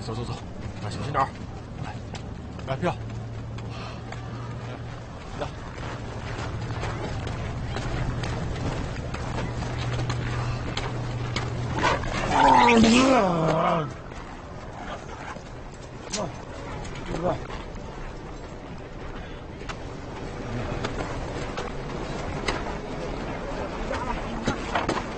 走走走，小心点儿。来票。来。哥。